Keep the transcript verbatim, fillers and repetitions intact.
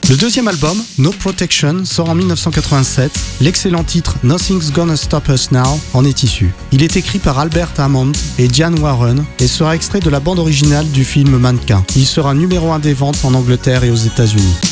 Le deuxième album, No Protection, sort en dix-neuf cent quatre-vingt-sept. L'excellent titre Nothing's Gonna Stop Us Now en est issu. Il est écrit par Albert Hammond et Diane Warren et sera extrait de la bande originale du film Mannequin. Il sera numéro un des ventes en Angleterre et aux États-Unis.